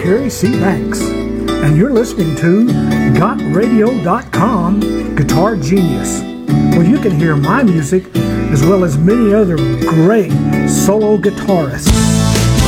Kerry C. Banks, and you're listening to GotRadio.com Guitar Genius, where you can hear my music as well as many other great solo guitarists.